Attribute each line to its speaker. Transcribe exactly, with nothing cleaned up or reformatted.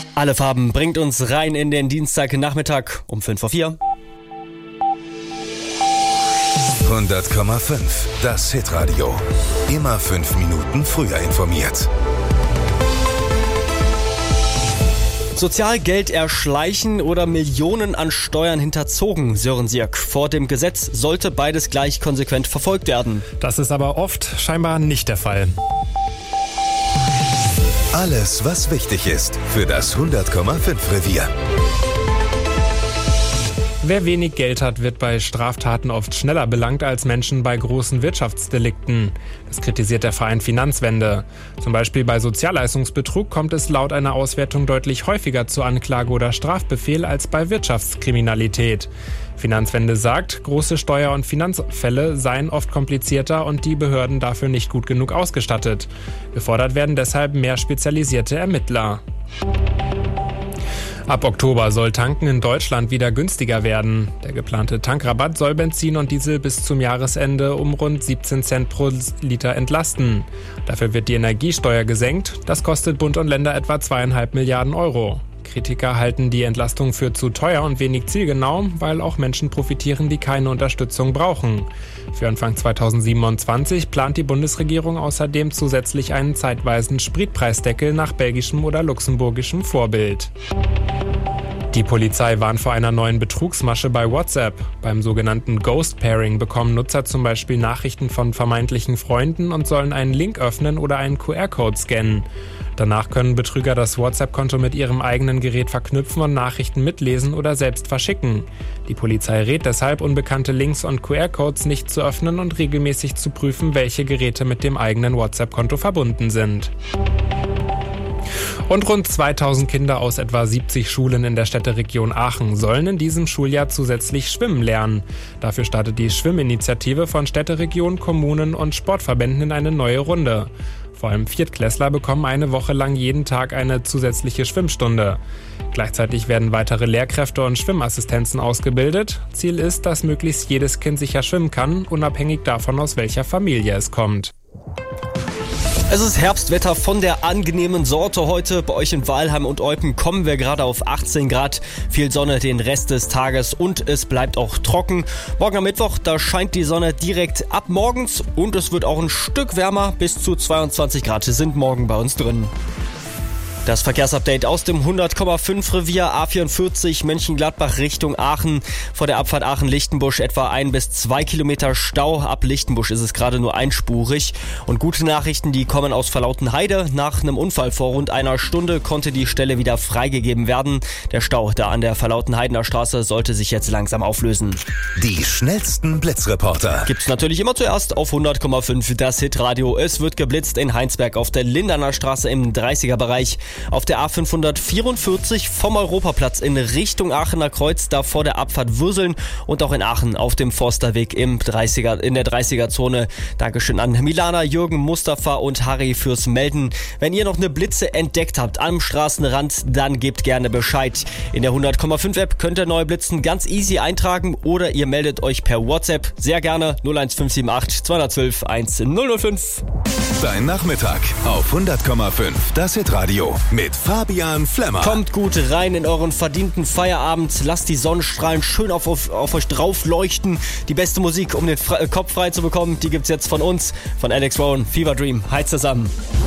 Speaker 1: Alle Farben bringt uns rein in den Dienstagnachmittag um fünf vor vier.
Speaker 2: hundert Komma fünf, das Hitradio. Immer fünf Minuten früher informiert.
Speaker 1: Sozialgeld erschleichen oder Millionen an Steuern hinterzogen, Sören Sierk. Vor dem Gesetz sollte beides gleich konsequent verfolgt werden.
Speaker 3: Das ist aber oft scheinbar nicht der Fall.
Speaker 2: Alles, was wichtig ist für das hundert Komma fünf Revier.
Speaker 3: Wer wenig Geld hat, wird bei Straftaten oft schneller belangt als Menschen bei großen Wirtschaftsdelikten. Das kritisiert der Verein Finanzwende. Zum Beispiel bei Sozialleistungsbetrug kommt es laut einer Auswertung deutlich häufiger zur Anklage oder Strafbefehl als bei Wirtschaftskriminalität. Finanzwende sagt, große Steuer- und Finanzfälle seien oft komplizierter und die Behörden dafür nicht gut genug ausgestattet. Gefordert werden deshalb mehr spezialisierte Ermittler. Ab Oktober soll Tanken in Deutschland wieder günstiger werden. Der geplante Tankrabatt soll Benzin und Diesel bis zum Jahresende um rund siebzehn Cent pro Liter entlasten. Dafür wird die Energiesteuer gesenkt. Das kostet Bund und Länder etwa zweieinhalb Milliarden Euro. Kritiker halten die Entlastung für zu teuer und wenig zielgenau, weil auch Menschen profitieren, die keine Unterstützung brauchen. Für Anfang zweitausendsiebenundzwanzig plant die Bundesregierung außerdem zusätzlich einen zeitweisen Spritpreisdeckel nach belgischem oder luxemburgischem Vorbild. Die Polizei warnt vor einer neuen Betrugsmasche bei WhatsApp. Beim sogenannten Ghost Pairing bekommen Nutzer zum Beispiel Nachrichten von vermeintlichen Freunden und sollen einen Link öffnen oder einen Q R-Code scannen. Danach können Betrüger das WhatsApp-Konto mit ihrem eigenen Gerät verknüpfen und Nachrichten mitlesen oder selbst verschicken. Die Polizei rät deshalb, unbekannte Links und Q R-Codes nicht zu öffnen und regelmäßig zu prüfen, welche Geräte mit dem eigenen WhatsApp-Konto verbunden sind. Und rund zweitausend Kinder aus etwa siebzig Schulen in der Städteregion Aachen sollen in diesem Schuljahr zusätzlich schwimmen lernen. Dafür startet die Schwimminitiative von Städteregion, Kommunen und Sportverbänden in eine neue Runde. Vor allem Viertklässler bekommen eine Woche lang jeden Tag eine zusätzliche Schwimmstunde. Gleichzeitig werden weitere Lehrkräfte und Schwimmassistenzen ausgebildet. Ziel ist, dass möglichst jedes Kind sicher schwimmen kann, unabhängig davon, aus welcher Familie es kommt.
Speaker 1: Es ist Herbstwetter von der angenehmen Sorte heute. Bei euch in Weilheim und Eupen kommen wir gerade auf achtzehn Grad. Viel Sonne den Rest des Tages und es bleibt auch trocken. Morgen am Mittwoch, da scheint die Sonne direkt ab morgens und es wird auch ein Stück wärmer. Bis zu zweiundzwanzig Grad sind morgen bei uns drin. Das Verkehrsupdate aus dem hundert Komma fünf Revier A vierundvierzig Mönchengladbach Richtung Aachen. Vor der Abfahrt Aachen-Lichtenbusch etwa ein bis zwei Kilometer Stau. Ab Lichtenbusch ist es gerade nur einspurig. Und gute Nachrichten, die kommen aus Verlautenheide. Nach einem Unfall vor rund einer Stunde konnte die Stelle wieder freigegeben werden. Der Stau da an der Verlautenheidener Straße sollte sich jetzt langsam auflösen.
Speaker 2: Die schnellsten Blitzreporter
Speaker 1: Gibt's natürlich immer zuerst auf hundert Komma fünf das Hitradio. Es wird geblitzt in Heinsberg auf der Linderner Straße im dreißiger Bereich. Auf der A fünfhundertvierundvierzig vom Europaplatz in Richtung Aachener Kreuz, da vor der Abfahrt Würseln und auch in Aachen auf dem Forsterweg im dreißiger, in der dreißiger Zone. Dankeschön an Milana, Jürgen, Mustafa und Harry fürs Melden. Wenn ihr noch eine Blitze entdeckt habt am Straßenrand, dann gebt gerne Bescheid. In der hundert Komma fünf App könnt ihr neue Blitzen ganz easy eintragen oder ihr meldet euch per WhatsApp. Sehr gerne null eins fünf sieben acht zweihundertzwölf eintausendfünf.
Speaker 2: Dein Nachmittag auf hundert Komma fünf das Hitradio mit Fabian Flemmer.
Speaker 1: Kommt gut rein in euren verdienten Feierabend. Lasst die Sonnenstrahlen schön auf, auf, auf euch drauf leuchten. Die beste Musik, um den Fre- Kopf frei zu bekommen, die gibt's jetzt von uns, von Alex Rowan, Fever Dream. Heizt zusammen.